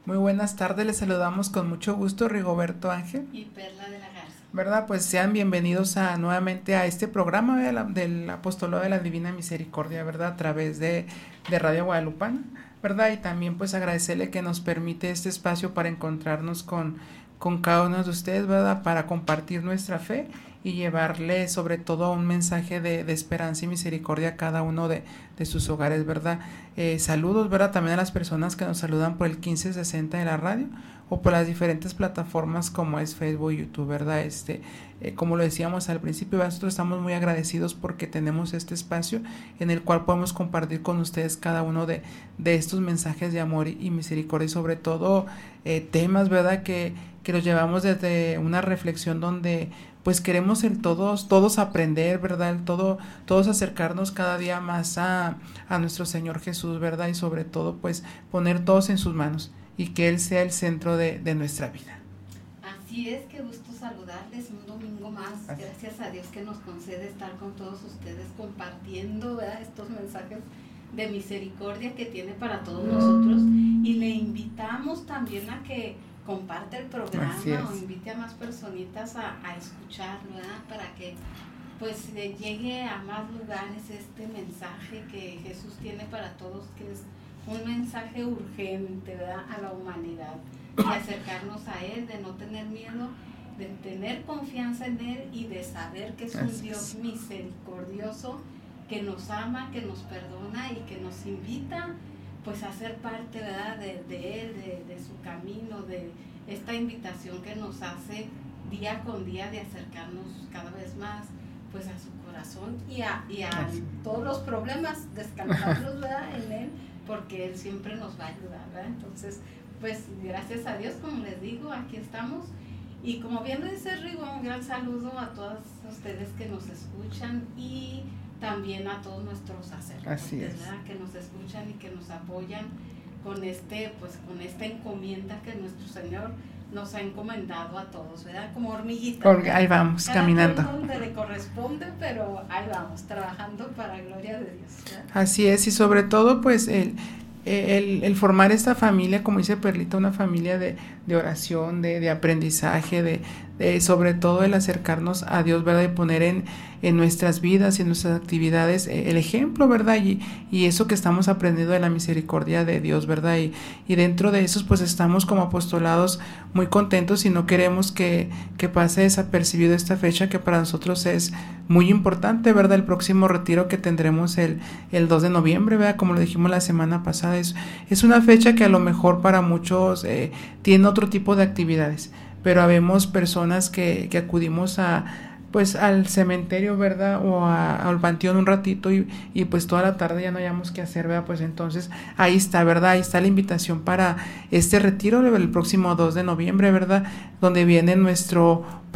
Muy buenas tardes, les saludamos con mucho gusto Rigoberto Ángel y Perla de la Garza. ¿Verdad? Pues sean bienvenidos nuevamente a este programa del Apostolado de la Divina Misericordia, ¿verdad? A través de Radio Guadalupana, ¿verdad? Y también pues agradecerle que nos permite este espacio para encontrarnos con cada uno de ustedes, ¿verdad? Para compartir nuestra fe y llevarle sobre todo un mensaje de esperanza y misericordia a cada uno de sus hogares, ¿verdad? Saludos, ¿verdad? También a las personas que nos saludan por el 1560 de la radio o por las diferentes plataformas como es Facebook, YouTube, ¿verdad? Como lo decíamos al principio, nosotros estamos muy agradecidos porque tenemos este espacio en el cual podemos compartir con ustedes cada uno de estos mensajes de amor y misericordia y sobre todo temas, ¿verdad? Que los llevamos desde una reflexión donde pues queremos todos aprender, ¿verdad? Todos acercarnos cada día más a nuestro Señor Jesús, ¿verdad? Y sobre todo pues poner todos en sus manos y que Él sea el centro de nuestra vida. Así es, qué gusto saludarles un domingo más. Gracias a Dios que nos concede estar con todos ustedes compartiendo, ¿verdad? Estos mensajes de misericordia que tiene para todos nosotros, y le invitamos también a que comparte el programa o invite a más personitas a escucharlo, ¿verdad? Para que pues llegue a más lugares este mensaje que Jesús tiene para todos, que es un mensaje urgente, ¿verdad? A la humanidad, de acercarnos a Él, de no tener miedo, de tener confianza en Él y de saber que es un Dios misericordioso, que nos ama, que nos perdona y que nos invita pues a ser parte, ¿verdad? de Él, de su camino, de esta invitación que nos hace día con día de acercarnos cada vez más pues a su corazón y a todos los problemas, descansarlos, ¿verdad? En Él, porque Él siempre nos va a ayudar, ¿verdad? Entonces, pues gracias a Dios, como les digo, aquí estamos. Y como bien lo dice Rigo, un gran saludo a todos ustedes que nos escuchan y también a todos nuestros sacerdotes, ¿verdad? Que nos escuchan y que nos apoyan con con esta encomienda que nuestro Señor nos ha encomendado a todos, ¿verdad? Como hormiguitas. Ahí vamos, cada caminando. Donde le corresponde, pero ahí vamos, trabajando para la gloria de Dios, ¿verdad? Así es, y sobre todo, pues, el formar esta familia, como dice Perlita, una familia de oración, de aprendizaje, sobre todo el acercarnos a Dios, ¿verdad? Y poner en nuestras vidas y en nuestras actividades el ejemplo, ¿verdad? Y eso que estamos aprendiendo de la misericordia de Dios, ¿verdad? Y dentro de esos pues estamos como apostolados muy contentos y no queremos que pase desapercibido esta fecha que para nosotros es muy importante, ¿verdad? El próximo retiro que tendremos el 2 de noviembre, ¿verdad? Como lo dijimos la semana pasada, es una fecha que a lo mejor para muchos tiene otro tipo de actividades, pero habemos personas que acudimos al cementerio, ¿verdad? O al panteón un ratito y pues toda la tarde ya no hayamos que hacer, ¿verdad? Pues entonces ahí está, ¿verdad? Ahí está la invitación para este retiro el próximo 2 de noviembre, ¿verdad? Donde viene nuestro